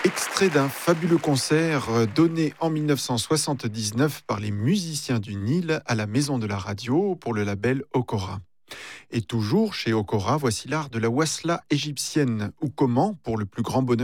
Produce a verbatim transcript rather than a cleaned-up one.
Extrait d'un fabuleux concert euh, donné en mille neuf cent soixante-dix-neuf par les musiciens du Nil à la Maison de la Radio pour le label Okora. Et toujours chez Okora, voici l'art de la wasla égyptienne, ou comment, pour le plus grand bonheur